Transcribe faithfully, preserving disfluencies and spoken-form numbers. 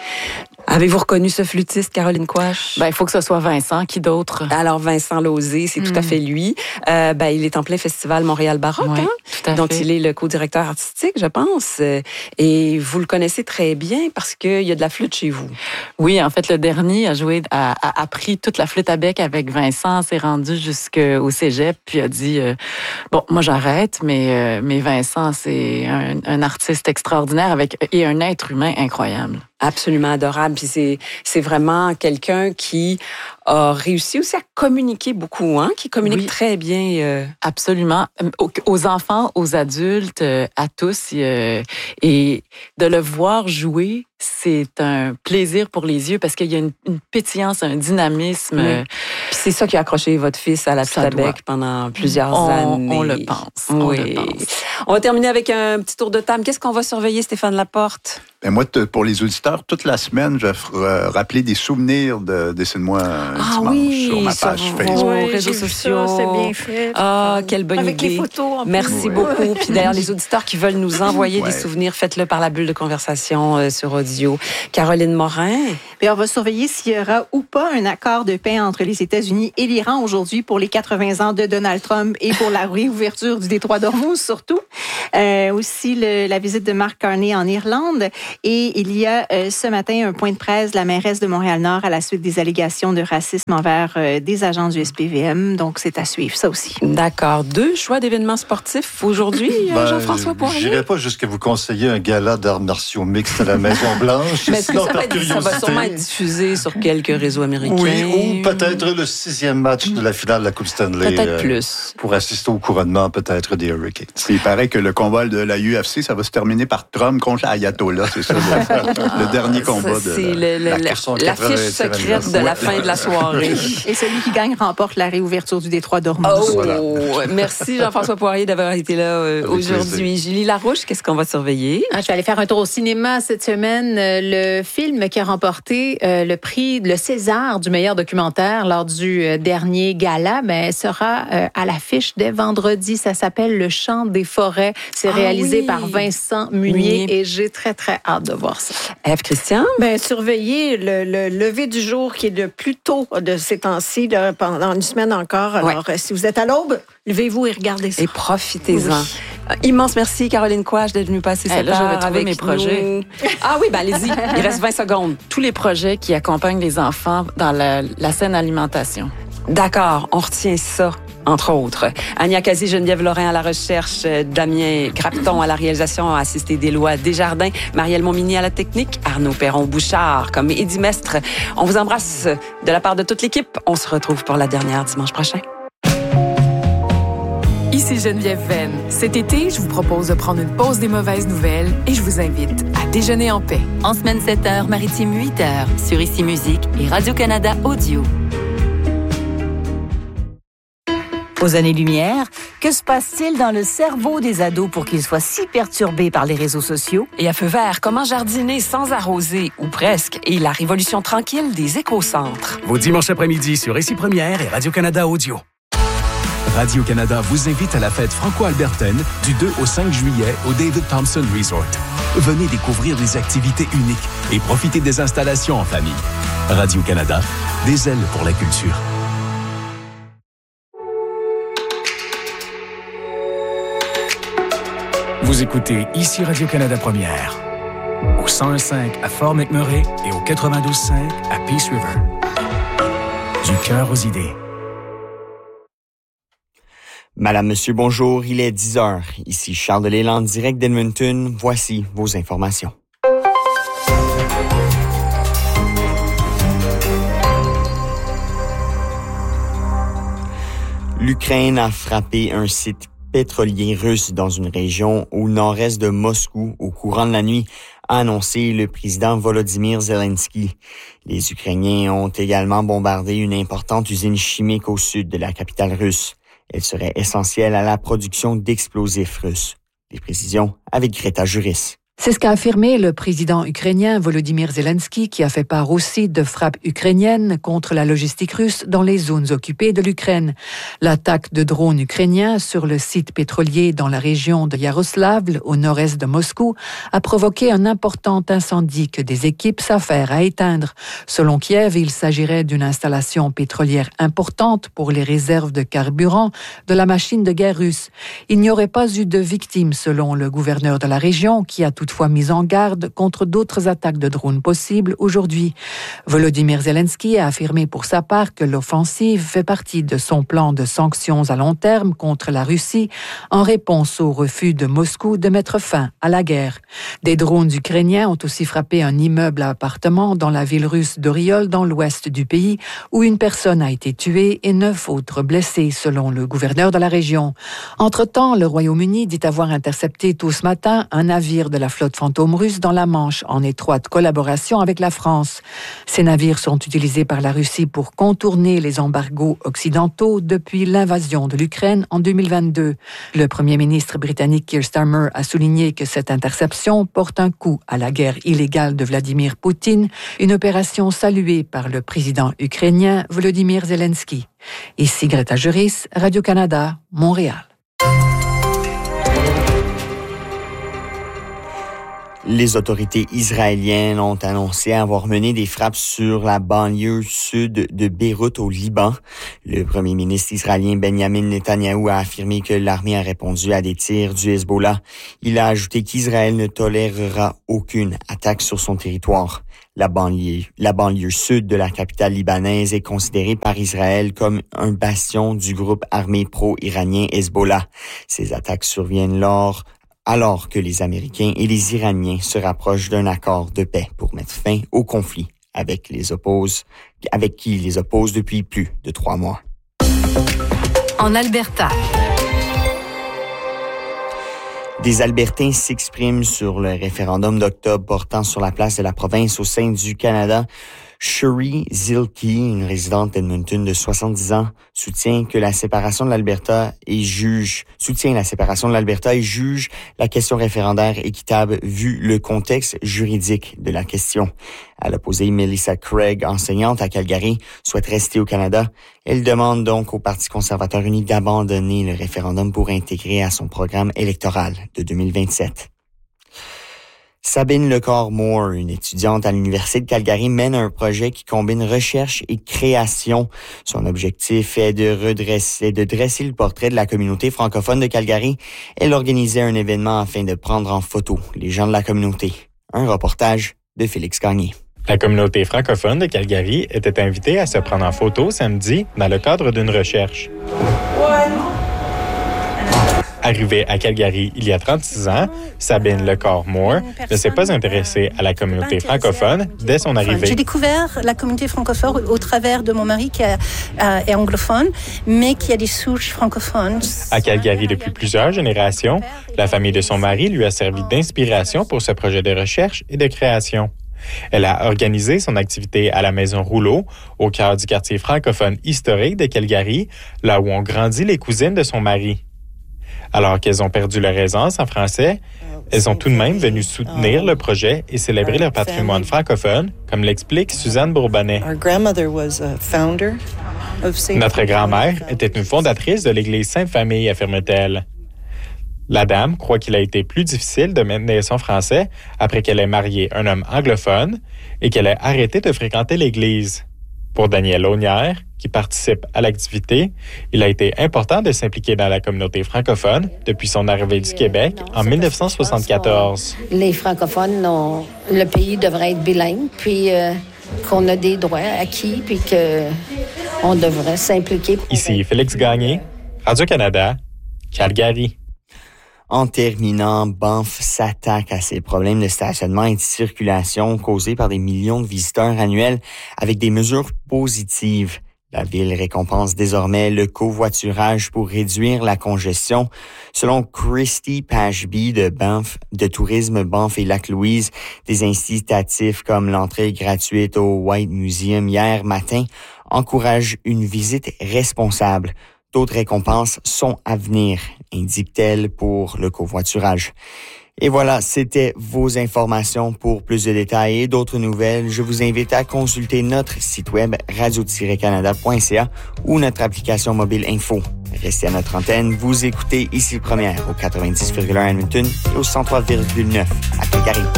Avez-vous reconnu ce flûtiste, Caroline Quach? Ben, il faut que ce soit Vincent. Qui d'autre? Alors, Vincent Lauzé, c'est mm. tout à fait lui. Euh, ben, il est en plein festival Montréal Baroque, oui, hein? Tout à dont fait. il est le co-directeur artistique, je pense. Et vous le connaissez très bien parce qu'il y a de la flûte chez vous. Oui, en fait, le dernier a joué, a, a appris toute la flûte à bec avec Vincent, s'est rendu jusqu'au cégep, puis a dit, euh, bon, moi j'arrête, mais, euh, mais Vincent, c'est un, un artiste extraordinaire avec, et un être humain incroyable. Absolument adorable. Puis c'est, c'est vraiment quelqu'un qui a réussi aussi à communiquer beaucoup, hein, qui communique oui. très bien. Euh... Absolument. Aux enfants, aux adultes, à tous. Euh, et de le voir jouer, c'est un plaisir pour les yeux parce qu'il y a une, une pétillance, un dynamisme. Oui. Puis c'est ça qui a accroché votre fils à la flûte à bec pendant plusieurs on, années. On le pense. Oui. On le pense. On va terminer avec un petit tour de table. Qu'est-ce qu'on va surveiller, Stéphane Laporte? Ben moi, t- pour les auditeurs, toute la semaine, je vais f- rappeler des souvenirs de Dessine-moi un ah dimanche oui, sur ma page sur Facebook. Oui, réseaux sociaux. Ça, c'est bien fait. Ah, quelle bonne avec idée. Avec les photos. En Merci plus. beaucoup. Oui. Puis d'ailleurs, les auditeurs qui veulent nous envoyer ouais. des souvenirs, faites-le par la bulle de conversation euh, sur audio. Caroline Morin. Bien, on va surveiller s'il y aura ou pas un accord de paix entre les États-Unis et l'Iran aujourd'hui pour les quatre-vingts ans de Donald Trump et pour la réouverture du détroit d'Ormuz surtout. Euh, aussi le, la visite de Mark Carney en Irlande. Et il y a euh, ce matin un point de presse de la mairesse de Montréal-Nord à la suite des allégations de racisme envers euh, des agents du S P V M. Donc, c'est à suivre, ça aussi. D'accord. Deux choix d'événements sportifs aujourd'hui, ben, Jean-François Poirier? Je n'irai pas jusqu'à vous conseiller un gala d'arts martiaux mixtes à la Maison-Blanche. Mais sinon, ça, par va être, ça va sûrement être diffusé sur quelques réseaux américains. Oui, ou peut-être le sixième match de la finale de la Coupe Stanley. Peut-être euh, plus. Pour assister au couronnement peut-être des Hurricanes. Il paraît que le combat de la U F C, ça va se terminer par Trump contre l'Ayatollah. C'est ça, le, le dernier combat ça, de c'est la, le, le, la, la fiche secrète de la fin de la soirée. Et celui qui gagne remporte la réouverture du détroit d'Ormuz. Oh, voilà. Merci Jean-François Poirier d'avoir été là euh, aujourd'hui. Plaisir. Julie Larouche, qu'est-ce qu'on va surveiller? Ah, je vais aller faire un tour au cinéma cette semaine. Le film qui a remporté euh, le prix, le César du meilleur documentaire lors du euh, dernier gala, ben, sera euh, à l'affiche dès vendredi. Ça s'appelle Le Chant des forêts. C'est ah, réalisé oui. par Vincent Munier, Munier et j'ai très, très hâte de voir ça. Ève Christian? Ben, surveiller le, le lever du jour qui est le plus tôt de ces temps-ci, de, pendant une semaine encore. Alors, ouais. si vous êtes à l'aube, levez-vous et regardez ça. Et profitez-en. Oui. Euh, immense merci, Caroline Quach, d'être venue passer cette hey, là, heure avec mes nous. projets. Ah oui, ben allez-y, il reste vingt secondes. Tous les projets qui accompagnent les enfants dans la, la saine alimentation. D'accord, on retient ça. Entre autres. Ania Kazi, Geneviève Lorrain à la recherche, Damien Grapton à la réalisation, assisté d'Éloi Desjardins, Marielle Montmini à la technique, Arnaud Perron-Bouchard comme Édie Mestre. On vous embrasse de la part de toute l'équipe. On se retrouve pour la dernière dimanche prochain. Ici Geneviève Venn. Cet été, je vous propose de prendre une pause des mauvaises nouvelles et je vous invite à déjeuner en paix. En semaine sept heures, maritime huit heures, sur Ici Musique et Radio-Canada Audio. Aux années-lumière, que se passe-t-il dans le cerveau des ados pour qu'ils soient si perturbés par les réseaux sociaux? Et à feu vert, comment jardiner sans arroser, ou presque, et la révolution tranquille des écocentres. Vos dimanches après-midi sur Ici Première et Radio-Canada Audio. Radio-Canada vous invite à la fête franco-albertaine du deux au cinq juillet au David Thompson Resort. Venez découvrir des activités uniques et profiter des installations en famille. Radio-Canada, des ailes pour la culture. Vous écoutez Ici Radio-Canada Première, au cent un virgule cinq à Fort McMurray et au quatre-vingt-douze virgule cinq à Peace River. Du cœur aux idées. Madame, Monsieur, bonjour, il est dix heures. Ici Charles Delisle, direct d'Edmonton. Voici vos informations. L'Ukraine a frappé un site pétrolier russe dans une région au nord-est de Moscou au courant de la nuit, a annoncé le président Volodymyr Zelensky. Les Ukrainiens ont également bombardé une importante usine chimique au sud de la capitale russe. Elle serait essentielle à la production d'explosifs russes. Les précisions avec Greta Juris. C'est ce qu'a affirmé le président ukrainien Volodymyr Zelensky, qui a fait part aussi de frappes ukrainiennes contre la logistique russe dans les zones occupées de l'Ukraine. L'attaque de drones ukrainiens sur le site pétrolier dans la région de Yaroslavl, au nord-est de Moscou, a provoqué un important incendie que des équipes s'affairent à éteindre. Selon Kiev, il s'agirait d'une installation pétrolière importante pour les réserves de carburant de la machine de guerre russe. Il n'y aurait pas eu de victimes, selon le gouverneur de la région, qui a toutefois mis en garde contre d'autres attaques de drones possibles aujourd'hui. Volodymyr Zelensky a affirmé pour sa part que l'offensive fait partie de son plan de sanctions à long terme contre la Russie en réponse au refus de Moscou de mettre fin à la guerre. Des drones ukrainiens ont aussi frappé un immeuble à appartements dans la ville russe d'Oriol, dans l'ouest du pays, où une personne a été tuée et neuf autres blessés, selon le gouverneur de la région. Entre-temps, le Royaume-Uni dit avoir intercepté tôt ce matin un navire de la flotte fantôme russe dans la Manche, en étroite collaboration avec la France. Ces navires sont utilisés par la Russie pour contourner les embargos occidentaux depuis l'invasion de l'Ukraine en deux mille vingt-deux. Le premier ministre britannique Keir Starmer a souligné que cette interception porte un coup à la guerre illégale de Vladimir Poutine, une opération saluée par le président ukrainien Volodymyr Zelensky. Ici Greta Juris, Radio-Canada, Montréal. Les autorités israéliennes ont annoncé avoir mené des frappes sur la banlieue sud de Beyrouth au Liban. Le premier ministre israélien Benjamin Netanyahou a affirmé que l'armée a répondu à des tirs du Hezbollah. Il a ajouté qu'Israël ne tolérera aucune attaque sur son territoire. La banlieue, la banlieue sud de la capitale libanaise est considérée par Israël comme un bastion du groupe armé pro-iranien Hezbollah. Ces attaques surviennent lors alors que les Américains et les Iraniens se rapprochent d'un accord de paix pour mettre fin au conflit avec les oppose, avec qui ils les opposent depuis plus de trois mois. En Alberta. Des Albertains s'expriment sur le référendum d'octobre portant sur la place de la province au sein du Canada. Cherie Zielke, une résidente d'Edmonton de soixante-dix ans, soutient que la séparation de l'Alberta et juge, soutient la séparation de l'Alberta et juge la question référendaire équitable vu le contexte juridique de la question. À l'opposé, Melissa Craig, enseignante à Calgary, souhaite rester au Canada. Elle demande donc au Parti conservateur uni d'abandonner le référendum pour intégrer à son programme électoral de deux mille vingt-sept. Sabine Lecor-Moore, une étudiante à l'Université de Calgary, mène un projet qui combine recherche et création. Son objectif est de redresser, de dresser le portrait de la communauté francophone de Calgary. Elle organisait un événement afin de prendre en photo les gens de la communauté. Un reportage de Félix Gagné. La communauté francophone de Calgary était invitée à se prendre en photo samedi dans le cadre d'une recherche. Arrivée à Calgary il y a trente-six ans, Sabine Lecor-Moore ne s'est pas intéressée à la communauté francophone dès son arrivée. J'ai découvert la communauté francophone au travers de mon mari qui est, euh, est anglophone, mais qui a des souches francophones. À Calgary depuis plusieurs générations, la famille de son mari lui a servi d'inspiration pour ce projet de recherche et de création. Elle a organisé son activité à la Maison Rouleau, au cœur du quartier francophone historique de Calgary, là où ont grandi les cousines de son mari. Alors qu'elles ont perdu leur aisance en français, elles ont tout de même venu soutenir le projet et célébrer leur patrimoine francophone, comme l'explique Suzanne Bourbonnais. Notre grand-mère était une fondatrice de l'Église Sainte-Famille, affirme-t-elle. La dame croit qu'il a été plus difficile de maintenir son français après qu'elle ait marié un homme anglophone et qu'elle ait arrêté de fréquenter l'Église. Pour Daniel Aunière, qui participe à l'activité, il a été important de s'impliquer dans la communauté francophone depuis son arrivée du Québec en dix-neuf cent soixante-quatorze. Les francophones, ont, le pays devrait être bilingue, puis euh, qu'on a des droits acquis, puis qu'on devrait s'impliquer. Ici Félix Gagné, Radio-Canada, Calgary. En terminant, Banff s'attaque à ses problèmes de stationnement et de circulation causés par des millions de visiteurs annuels avec des mesures positives. La ville récompense désormais le covoiturage pour réduire la congestion. Selon Christy Pashby de Banff, de Tourisme Banff et Lac-Louise, des incitatifs comme l'entrée gratuite au White Museum hier matin encouragent une visite responsable. D'autres récompenses sont à venir, indique-t-elle pour le covoiturage. Et voilà, c'était vos informations. Pour plus de détails et d'autres nouvelles, je vous invite à consulter notre site web radio tiret canada point c a ou notre application mobile Info. Restez à notre antenne, vous écoutez Ici Première au quatre-vingt-dix virgule un à Edmonton et au cent trois virgule neuf à Calgary.